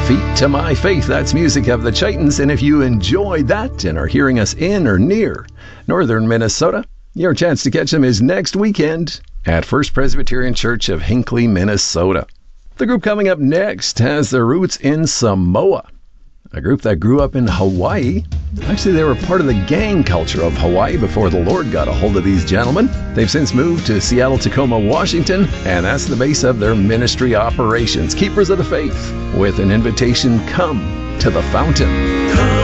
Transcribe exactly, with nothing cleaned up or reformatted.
Feet to My Faith. That's music of the Chaitons. And if you enjoyed that and are hearing us in or near northern Minnesota, your chance to catch them is next weekend at First Presbyterian Church of Hinckley, Minnesota. The group coming up next has their roots in Samoa, a group that grew up in Hawaii. Actually, they were part of the gang culture of Hawaii before the Lord got a hold of these gentlemen. They've since moved to Seattle, Tacoma, Washington, and that's the base of their ministry operations. Keepers of the Faith, with an invitation, come to the fountain.